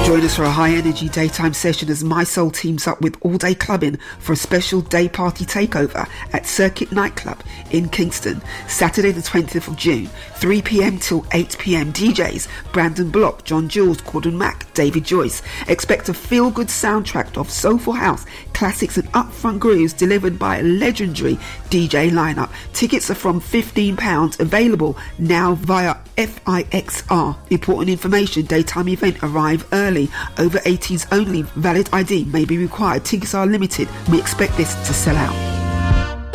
Join us for a high-energy daytime session as My Soul teams up with All Day Clubbing for a special day party takeover at Circuit Nightclub in Kingston, Saturday the 20th of June, 3 p.m. till 8 p.m. DJs Brandon Block, John Jules, Gordon Mack, David Joyce. Expect a feel-good soundtrack of soulful house, classics and upfront grooves delivered by a legendary DJ lineup. Tickets are from £15, available now via FIXR. Important information, daytime event, arrive early. Over 18s only, valid ID may be required. Tickets are limited. We expect this to sell out.